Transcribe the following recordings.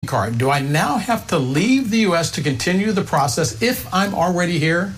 card, do I now have to leave the U.S. to continue the process if I'm already here?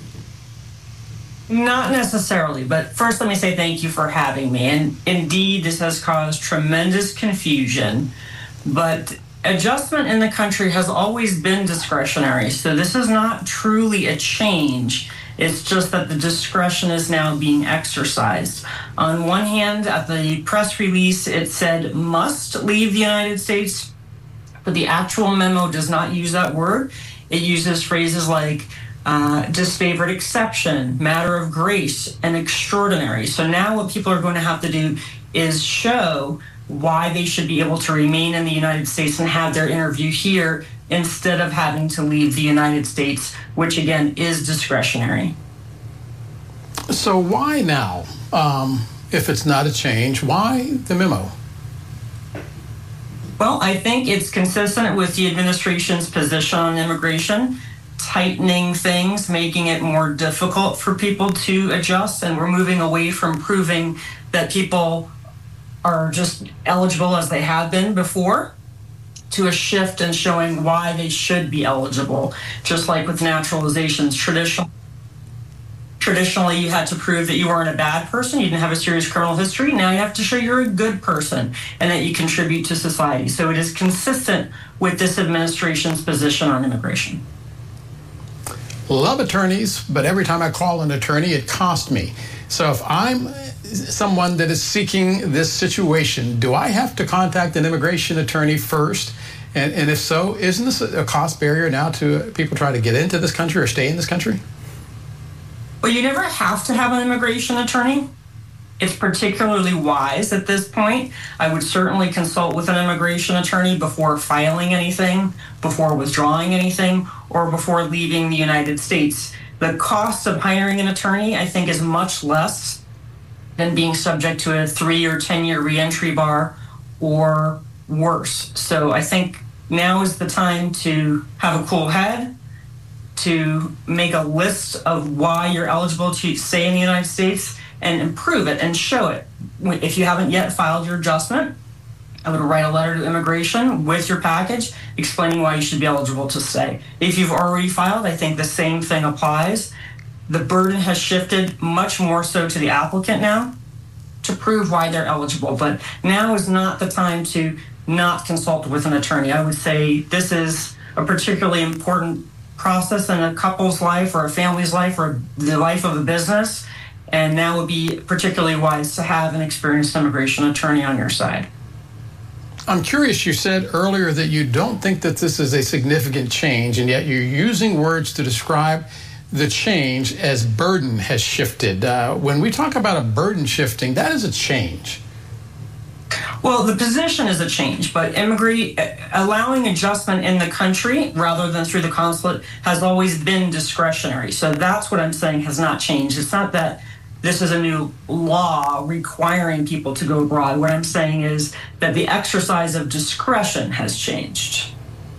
Not necessarily, but first let me say thank you for having me. And indeed, this has caused tremendous confusion, but adjustment in the country has always been discretionary. So this is not truly a change. It's just that the discretion is now being exercised. On one hand, at the press release, it said must leave the United States, but the actual memo does not use that word. It uses phrases like disfavored exception, matter of grace, and extraordinary. So now what people are going to have to do is show why they should be able to remain in the United States and have their interview here instead of having to leave the United States, which again is discretionary. So why now? If it's not a change, why the memo? Well, I think it's consistent with the administration's position on immigration, tightening things, making it more difficult for people to adjust, and we're moving away from proving that people are just eligible as they have been before to a shift in showing why they should be eligible. Just like with naturalizations, traditionally you had to prove that you weren't a bad person, you didn't have a serious criminal history. Now you have to show you're a good person and that you contribute to society. So it is consistent with this administration's position on immigration. Love attorneys, but every time I call an attorney, it costs me. So if I'm someone that is seeking this situation, do I have to contact an immigration attorney first? And if so, isn't this a cost barrier now to people trying to get into this country or stay in this country? Well, you never have to have an immigration attorney. It's particularly wise at this point. I would certainly consult with an immigration attorney before filing anything, before withdrawing anything, or before leaving the United States. The cost of hiring an attorney, I think, is much less than being subject to a 3 or 10-year reentry bar or worse. So I think now is the time to have a cool head, to make a list of why you're eligible to stay in the United States and improve it and show it. If you haven't yet filed your adjustment, I would write a letter to immigration with your package explaining why you should be eligible to stay. If you've already filed, I think the same thing applies. The burden has shifted much more so to the applicant now to prove why they're eligible. But now is not the time to not consult with an attorney. I would say this is a particularly important process in a couple's life or a family's life or the life of a business. And now would be particularly wise to have an experienced immigration attorney on your side. I'm curious, you said earlier that you don't think that this is a significant change, and yet you're using words to describe the change as burden has shifted. When we talk about a burden shifting, that is a change. Well, the position is a change, but allowing adjustment in the country rather than through the consulate has always been discretionary. So that's what I'm saying has not changed. It's not that this is a new law requiring people to go abroad. What I'm saying is that the exercise of discretion has changed.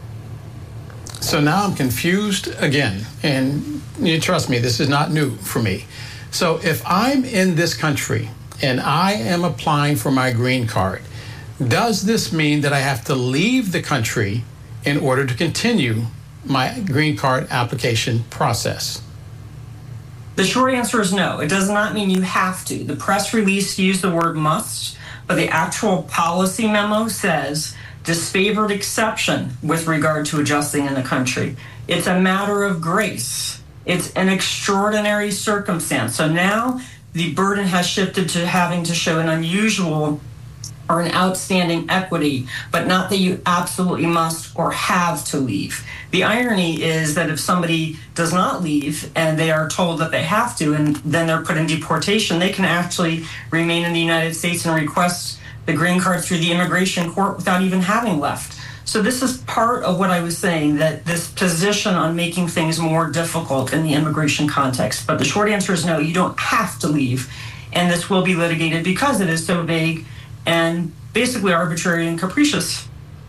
So now I'm confused again, and you trust me, this is not new for me. So if I'm in this country and I am applying for my green card, does this mean that I have to leave the country in order to continue my green card application process? The short answer is no. It does not mean you have to. The press release used the word must, but the actual policy memo says disfavored exception with regard to adjusting in the country. It's a matter of grace. It's an extraordinary circumstance. So now the burden has shifted to having to show an unusual or an outstanding equity, but not that you absolutely must or have to leave. The irony is that if somebody does not leave and they are told that they have to, and then they're put in deportation, they can actually remain in the United States and request the green card through the immigration court without even having left. So this is part of what I was saying, that this position on making things more difficult in the immigration context. But the short answer is no, you don't have to leave. And this will be litigated because it is so vague and basically arbitrary and capricious.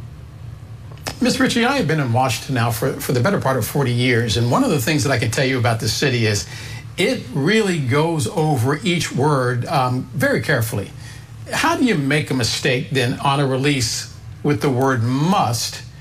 Ms. Ritchie, I have been in Washington now for the better part of 40 years, and one of the things that I can tell you about this city is it really goes over each word very carefully. How do you make a mistake then on a release with the word must